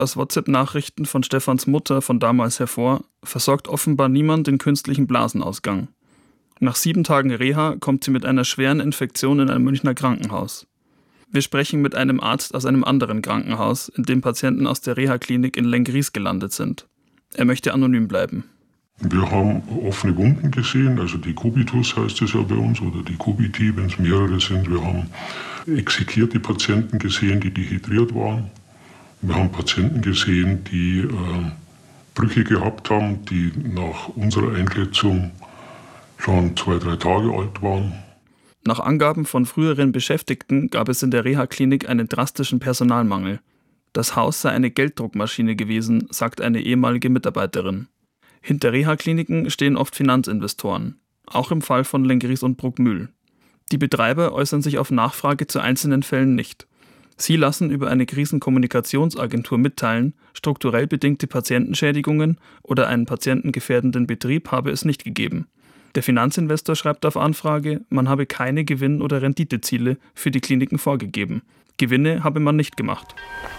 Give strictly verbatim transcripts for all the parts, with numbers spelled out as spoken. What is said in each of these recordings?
aus WhatsApp-Nachrichten von Stefans Mutter von damals hervor, versorgt offenbar niemand den künstlichen Blasenausgang. Nach sieben Tagen Reha kommt sie mit einer schweren Infektion in ein Münchner Krankenhaus. Wir sprechen mit einem Arzt aus einem anderen Krankenhaus, in dem Patienten aus der Reha-Klinik in Lenggries gelandet sind. Er möchte anonym bleiben. Wir haben offene Wunden gesehen, also die Kubitus heißt es ja bei uns, oder die Kubiti, wenn es mehrere sind. Wir haben exekierte Patienten gesehen, die dehydriert waren. Wir haben Patienten gesehen, die äh, Brüche gehabt haben, die nach unserer Einschätzung schon zwei, drei Tage alt waren. Nach Angaben von früheren Beschäftigten gab es in der Reha-Klinik einen drastischen Personalmangel. Das Haus sei eine Gelddruckmaschine gewesen, sagt eine ehemalige Mitarbeiterin. Hinter Reha-Kliniken stehen oft Finanzinvestoren, auch im Fall von Lenggries und Bruckmühl. Die Betreiber äußern sich auf Nachfrage zu einzelnen Fällen nicht. Sie lassen über eine Krisenkommunikationsagentur mitteilen, strukturell bedingte Patientenschädigungen oder einen patientengefährdenden Betrieb habe es nicht gegeben. Der Finanzinvestor schreibt auf Anfrage, man habe keine Gewinn- oder Renditeziele für die Kliniken vorgegeben. Gewinne habe man nicht gemacht.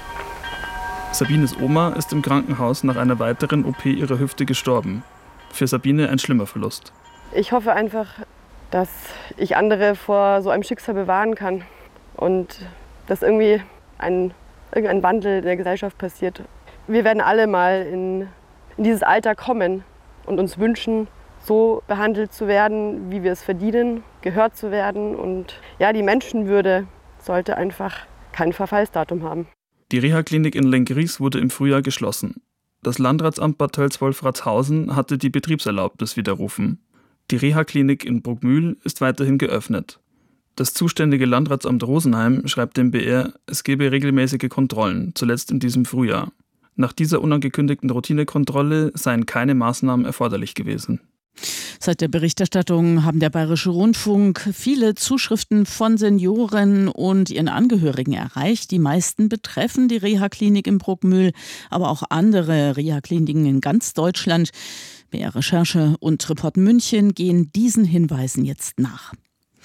Sabines Oma ist im Krankenhaus nach einer weiteren O P ihrer Hüfte gestorben. Für Sabine ein schlimmer Verlust. Ich hoffe einfach, dass ich andere vor so einem Schicksal bewahren kann und dass irgendwie ein, irgendein Wandel in der Gesellschaft passiert. Wir werden alle mal in, in dieses Alter kommen und uns wünschen, so behandelt zu werden, wie wir es verdienen, gehört zu werden. Und ja, die Menschenwürde sollte einfach kein Verfallsdatum haben. Die Reha-Klinik in Lenggries wurde im Frühjahr geschlossen. Das Landratsamt Bad Tölz-Wolfratshausen hatte die Betriebserlaubnis widerrufen. Die Reha-Klinik in Bruckmühl ist weiterhin geöffnet. Das zuständige Landratsamt Rosenheim schreibt dem B R, es gebe regelmäßige Kontrollen, zuletzt in diesem Frühjahr. Nach dieser unangekündigten Routinekontrolle seien keine Maßnahmen erforderlich gewesen. Seit der Berichterstattung haben der Bayerische Rundfunk viele Zuschriften von Senioren und ihren Angehörigen erreicht. Die meisten betreffen die Reha-Klinik in Bruckmühl, aber auch andere Reha-Kliniken in ganz Deutschland. B R Recherche und Report München gehen diesen Hinweisen jetzt nach.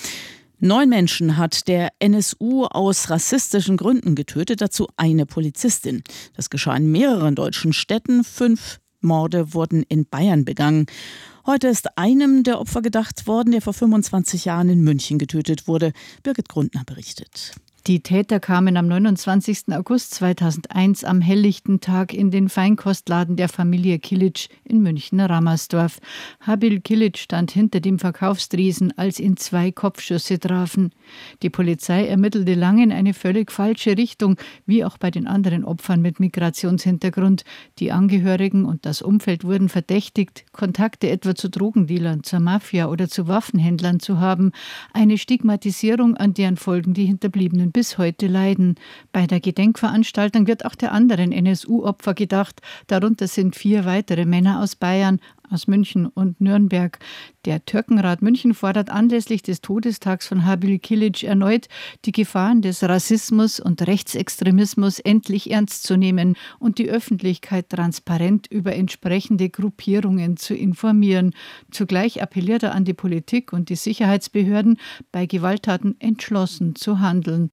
Neun Menschen hat der N S U aus rassistischen Gründen getötet, dazu eine Polizistin. Das geschah in mehreren deutschen Städten. Fünf Morde wurden in Bayern begangen. Heute ist einem der Opfer gedacht worden, der vor fünfundzwanzig Jahren in München getötet wurde. Birgit Grundner berichtet. Die Täter kamen am neunundzwanzigsten August zweitausendeins am helllichten Tag in den Feinkostladen der Familie Kilic in München-Rammersdorf. Habil Kilic stand hinter dem Verkaufstresen, als ihn zwei Kopfschüsse trafen. Die Polizei ermittelte lange in eine völlig falsche Richtung, wie auch bei den anderen Opfern mit Migrationshintergrund. Die Angehörigen und das Umfeld wurden verdächtigt, Kontakte etwa zu Drogendealern, zur Mafia oder zu Waffenhändlern zu haben. Eine Stigmatisierung, an deren Folgen die Hinterbliebenen bis heute leiden. Bei der Gedenkveranstaltung wird auch der anderen N S U-Opfer gedacht. Darunter sind vier weitere Männer aus Bayern, aus München und Nürnberg. Der Türkenrat München fordert anlässlich des Todestags von Habil Kilic erneut, die Gefahren des Rassismus und Rechtsextremismus endlich ernst zu nehmen und die Öffentlichkeit transparent über entsprechende Gruppierungen zu informieren. Zugleich appelliert er an die Politik und die Sicherheitsbehörden, bei Gewalttaten entschlossen zu handeln.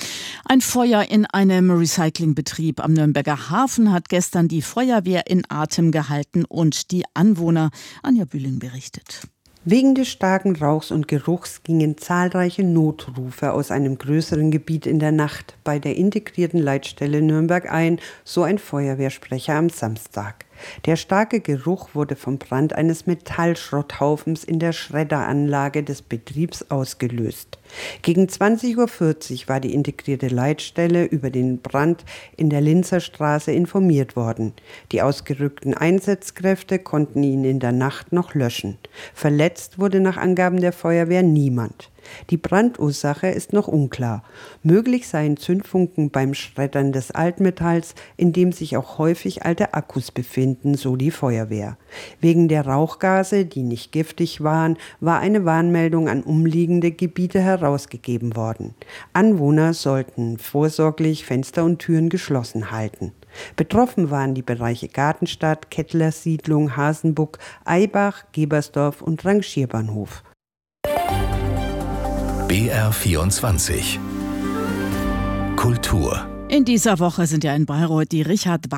Ein Feuer in einem Recyclingbetrieb am Nürnberger Hafen hat gestern die Feuerwehr in Atem gehalten und die Anwohner. Anja Bühling berichtet. Wegen des starken Rauchs und Geruchs gingen zahlreiche Notrufe aus einem größeren Gebiet in der Nacht bei der integrierten Leitstelle Nürnberg ein, so ein Feuerwehrsprecher am Samstag. Der starke Geruch wurde vom Brand eines Metallschrotthaufens in der Schredderanlage des Betriebs ausgelöst. Gegen zwanzig Uhr vierzig war die integrierte Leitstelle über den Brand in der Linzer Straße informiert worden. Die ausgerückten Einsatzkräfte konnten ihn in der Nacht noch löschen. Verletzt wurde nach Angaben der Feuerwehr niemand. Die Brandursache ist noch unklar. Möglich seien Zündfunken beim Schreddern des Altmetalls, in dem sich auch häufig alte Akkus befinden, so die Feuerwehr. Wegen der Rauchgase, die nicht giftig waren, war eine Warnmeldung an umliegende Gebiete herausgegeben worden. Anwohner sollten vorsorglich Fenster und Türen geschlossen halten. Betroffen waren die Bereiche Gartenstadt, Kettlersiedlung, Hasenbuck, Eibach, Gebersdorf und Rangierbahnhof. B R vierundzwanzig Kultur In dieser Woche sind ja in Bayreuth die Richard